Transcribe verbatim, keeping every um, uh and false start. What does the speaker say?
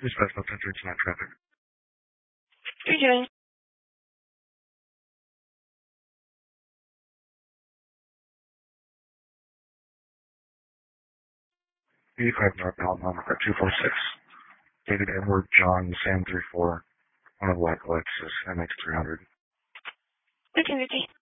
Dispatch no ten three tonight traffic. three doing? eighty-five northbound, number two four six. David Edward John Sam three four. One of Black Lexus M X three hundred. thirteen fifty.